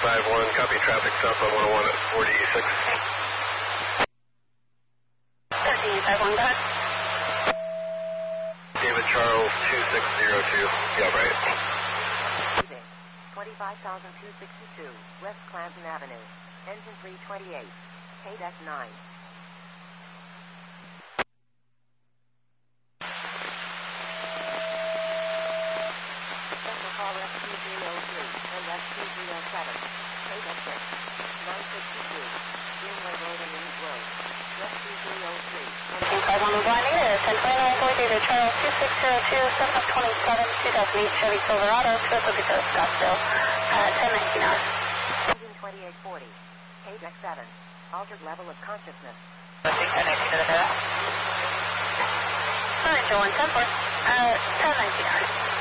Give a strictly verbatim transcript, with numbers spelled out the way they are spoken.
five one, copy traffic stop on one oh one at forty-six. thirteen five one, go ahead. David Charles two six zero two, yeah, right. twenty-five thousand two sixty-two, West Clanton Avenue, engine three twenty-eight, K D E C nine. Central call S two three oh three and S two three oh seven, K D E C six, nine sixty-two, Greenway Road and East Road, S two three oh three. thirteen five one, we're blind negative, ten twenty-nine, four David Charles two six zero two, seven twenty-seven, two thousand eight Chevy Silverado, Philadelphia to Scottsdale, uh, ten nineteen hours. Engine twenty-eight forty, K D E C seven, altered level of consciousness. ten nineteen to the Alright, Joe one ten four, uh, ten nineteen hours.